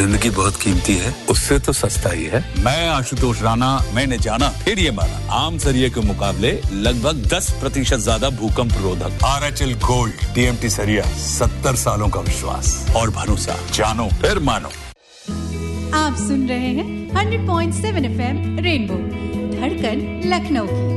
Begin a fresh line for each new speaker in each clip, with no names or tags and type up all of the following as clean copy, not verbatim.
जिंदगी बहुत कीमती है, उससे तो सस्ता ही है।
मैं आशुतोष राणा, मैंने जाना फिर ये माना, आम सरिये के मुकाबले लगभग 10% ज्यादा भूकंप रोधक। RHL गोल्ड TMT सरिया, 70 सालों का विश्वास और भरोसा, जानो फिर मानो।
आप सुन रहे हैं 100.7 FM रेनबो, धड़कन लखनऊ की।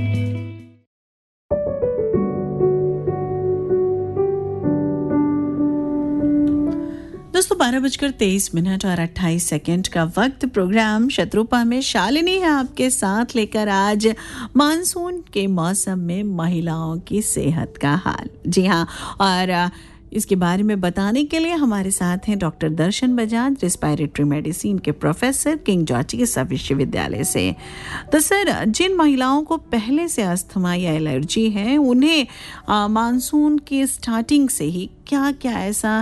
दोस्तों 12:23 और 28 सेकंड का वक्त। प्रोग्राम शत्रुपा में शालिनी है आपके साथ, लेकर आज मानसून के मौसम में महिलाओं की सेहत का हाल। जी हाँ, और इसके बारे में बताने के लिए हमारे साथ हैं डॉक्टर दर्शन बजाज, रेस्पिरेटरी मेडिसिन के प्रोफेसर, किंग जॉर्ज चिकित्सा विश्वविद्यालय से। तो सर, जिन महिलाओं को पहले से अस्थमा या एलर्जी है, उन्हें मानसून की स्टार्टिंग से ही क्या क्या ऐसा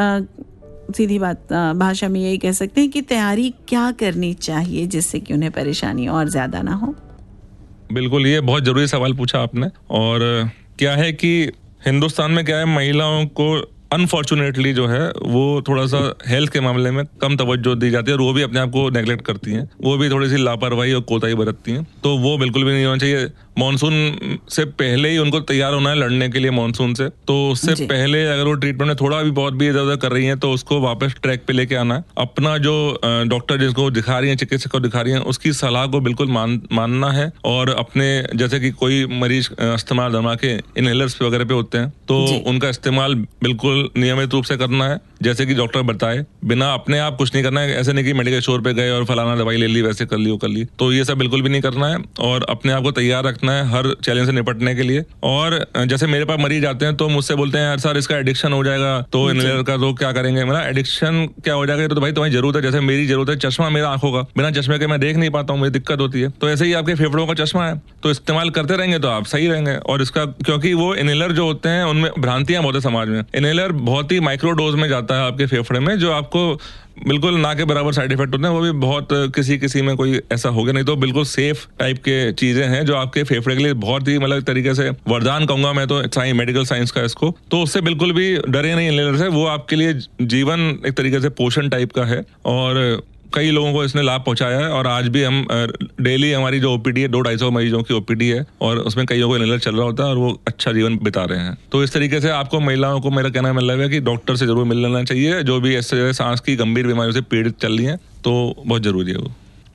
सीधी बात भाषा में यही कह सकते हैं कि तैयारी क्या करनी चाहिए जिससे कि उन्हें परेशानी और ज़्यादा ना हो?
बिल्कुल, ये बहुत ज़रूरी सवाल पूछा आपने। और क्या है कि हिंदुस्तान में क्या है, महिलाओं को अनफॉर्चुनेटली जो है वो थोड़ा सा हेल्थ के मामले में कम तवज्जो दी जाती है और वो भी अपने आप को नेग्लेक्ट करती हैं, वो भी थोड़ी सी लापरवाही और कोताही बरतती हैं। तो वो बिल्कुल भी नहीं होना चाहिए। मॉनसून से पहले ही उनको तैयार होना है लड़ने के लिए मॉनसून से। तो उससे पहले अगर वो ट्रीटमेंट में थोड़ा भी बहुत भी इधर-उधर कर रही हैं तो उसको वापस ट्रैक पे लेके आना है। अपना जो डॉक्टर जिसको दिखा रही हैं, चिकित्सक को दिखा रही हैं, उसकी सलाह को बिल्कुल मानना है। और अपने जैसे कि कोई मरीज अस्थमा, दमा के इनहेलर्स वगैरह पे होते हैं तो उनका इस्तेमाल बिल्कुल नियमित रूप से करना है, जैसे कि डॉक्टर बताए। बिना अपने आप कुछ नहीं करना है। ऐसे नहीं कि मेडिकल स्टोर पे गए और फलाना दवाई ले ली, वैसे कर ली, वो कर ली। तो ये सब बिल्कुल भी नहीं करना है और अपने आप को तैयार रखना है हर चैलेंज से निपटने के लिए। और जैसे मेरे पास मरीज आते हैं तो मुझसे बोलते हैं, यार सर इसका एडिक्शन हो जाएगा तो इनहेलर का तो क्या करेंगे? मेरा एडिक्शन क्या हो जाएगा? तो भाई तुम्हारी जरूरत है, जैसे मेरी जरूरत है चश्मा मेरा आंखों का, बिना चश्मे के मैं देख नहीं पाता हूँ, मुझे दिक्कत होती है। तो ऐसे ही आपके फेफड़ों का चश्मा है, तो इस्तेमाल करते रहेंगे तो आप सही रहेंगे। और इसका क्योंकि वो इनहेलर जो होते हैं उनमें भ्रांतियां बहुत है समाज में। इनहेलर बहुत ही माइक्रो डोज में जाता है आपके फेफड़े में, जो आपको बिल्कुल ना के बराबर साइड इफेक्ट होते हैं। वो भी बहुत किसी में कोई ऐसा हो गया, नहीं तो बिल्कुल सेफ टाइप के चीजें हैं जो आपके फेफड़े के लिए बहुत ही मतलब तरीके से वरदान कहूंगा मैं तो मेडिकल साइंस का इसको। तो उससे बिल्कुल भी डरे नहीं इनहेलर से। वो आपके लिए जीवन एक तरीके से पोषण टाइप का है और कई लोगों को इसने लाभ पहुंचाया है। और आज भी हम डेली हमारी जो ओपीडी है, 200-250 मरीजों की ओपीडी है और उसमें कईयों को इनहेलर चल रहा होता है और वो अच्छा जीवन बिता रहे हैं। तो इस तरीके से आपको महिलाओं को मेरा कहना मतलब है कि डॉक्टर से जरूर मिल लेना चाहिए, जो भी ऐसे सांस की गंभीर बीमारियों से पीड़ित चल रही हैं, तो बहुत जरूरी है वो।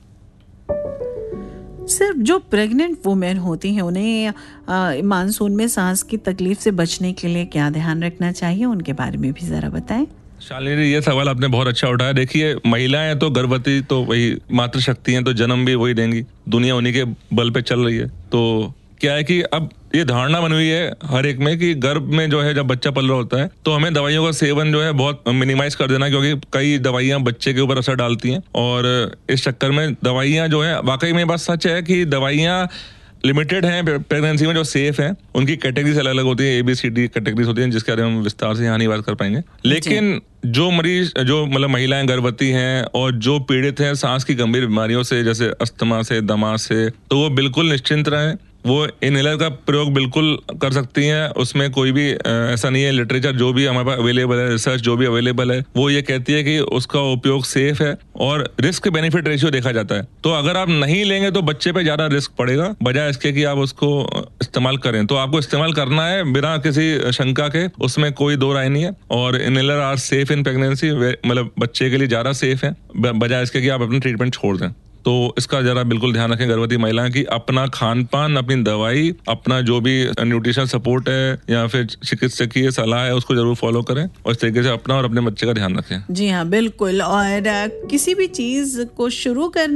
सर, जो प्रेग्नेंट वुमेन होती हैं उन्हें मानसून में सांस की तकलीफ से बचने के लिए क्या ध्यान रखना चाहिए, उनके बारे में भी जरा बताएं।
शालिनी, ये सवाल आपने बहुत अच्छा उठाया। देखिए, महिलाएं तो गर्भवती तो वही मातृशक्ति हैं, तो जन्म भी वही देंगी, दुनिया उन्हीं के बल पे चल रही है। तो क्या है कि अब ये धारणा बनी हुई है हर एक में कि गर्भ में जो है जब बच्चा पल रहा होता है तो हमें दवाइयों का सेवन जो है बहुत मिनिमाइज कर देना, क्योंकि कई दवाइयां बच्चे के ऊपर असर डालती हैं। और इस चक्कर में दवाइयां जो है, वाकई में बात सच है कि दवाइयां लिमिटेड हैं प्रेगनेंसी में, जो सेफ हैं उनकी कैटेगरीज अलग अलग होती है, ABCD कैटेगरीज होती हैं, जिसके बारे में हम विस्तार से यहाँ नहीं बात कर पाएंगे। लेकिन जो मरीज, जो मतलब महिलाएं गर्भवती हैं और जो पीड़ित हैं सांस की गंभीर बीमारियों से, जैसे अस्थमा से, दमा से, तो वो बिल्कुल निश्चिंत रहें। वो इनहेलर का प्रयोग बिल्कुल कर सकती हैं, उसमें कोई भी ऐसा नहीं है। लिटरेचर जो भी हमारे पास अवेलेबल है, रिसर्च जो भी अवेलेबल है, वो ये कहती है कि उसका उपयोग सेफ है और रिस्क बेनिफिट रेशियो देखा जाता है। तो अगर आप नहीं लेंगे तो बच्चे पे ज्यादा रिस्क पड़ेगा, बजाय इसके कि आप उसको इस्तेमाल करें। तो आपको इस्तेमाल करना है बिना किसी शंका के, उसमें कोई दो राय नहीं है। और inhaler are safe in pregnancy, मतलब बच्चे के लिए ज्यादा सेफ है, बजाय इसके कि आप अपना ट्रीटमेंट छोड़ दें। तो इसका जरा बिल्कुल ध्यान रखें गर्भवती महिलाएं की, अपना खान पान, अपनी दवाई, अपना जो भी न्यूट्रिशन सपोर्ट है या फिर चिकित्सकीय सलाह है उसको जरूर फॉलो करें और इस तरीके से अपना और अपने बच्चे का ध्यान रखें।
जी हाँ, बिल्कुल। और किसी भी चीज को शुरू करने